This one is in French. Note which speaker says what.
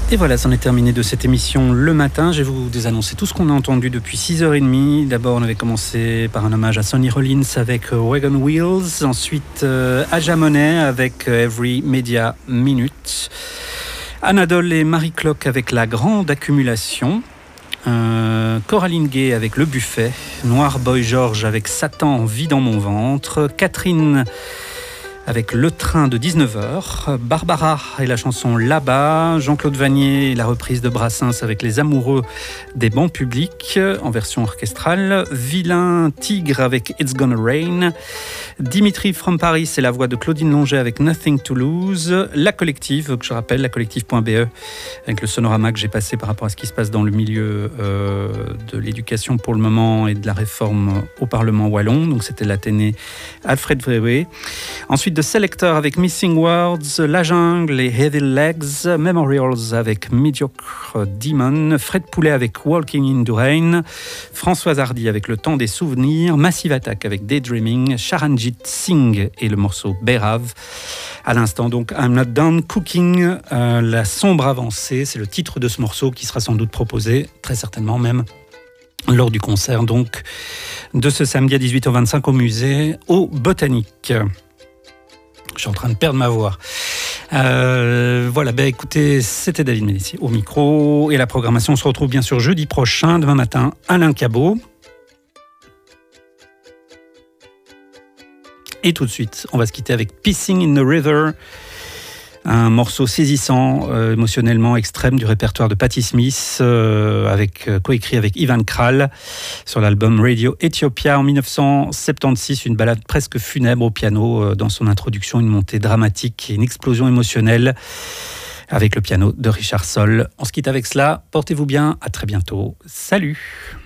Speaker 1: Et voilà, c'en est terminé de cette émission le matin. Je vais vous désannoncer tout ce qu'on a entendu depuis 6h30. D'abord, on avait commencé par un hommage à Sonny Rollins avec Wagon Wheels. Ensuite, Aja Monet avec Every Media Minute. Anadol et Marie Clock avec La Grande Accumulation. Coraline Gay avec Le Buffet. Noir Boy George avec Satan vit dans mon ventre. Catherine avec Le Train de 19h, Barbara et la chanson Là-bas, Jean-Claude Vanier et la reprise de Brassens avec Les Amoureux des bancs publics en version orchestrale, Vilain Tigre avec It's Gonna Rain, Dimitri from Paris et la voix de Claudine Longet avec Nothing to Lose, La Collective, que je rappelle, lacollective.be, avec le sonorama que j'ai passé par rapport à ce qui se passe dans le milieu de l'éducation pour le moment et de la réforme au Parlement wallon, donc c'était l'Athénée Alfred Vrewe. Ensuite, de Selector avec Missing Words, La Jungle et Heavy Legs, Memorials avec Mediocre Demon, Fred Poulet avec Walking in the Rain, Françoise Hardy avec Le Temps des Souvenirs, Massive Attack avec Daydreaming, Charanjit Singh et le morceau Bhairav. À l'instant donc I'm Not Done Cooking, La Sombre Avancée, c'est le titre de ce morceau qui sera sans doute proposé, très certainement même, lors du concert donc de ce samedi à 18h25 au musée au Botanique. Je suis en train de perdre ma voix. Voilà, écoutez, c'était David Mélissier au micro. Et la programmation se retrouve bien sûr jeudi prochain, demain matin, Alain Cabot. Et tout de suite, on va se quitter avec Pissing in the River, un morceau saisissant, émotionnellement extrême du répertoire de Patti Smith, coécrit avec Ivan Kral sur l'album Radio Ethiopia en 1976, une ballade presque funèbre au piano, dans son introduction une montée dramatique et une explosion émotionnelle avec le piano de Richard Soll. On se quitte avec cela, portez-vous bien, à très bientôt, salut.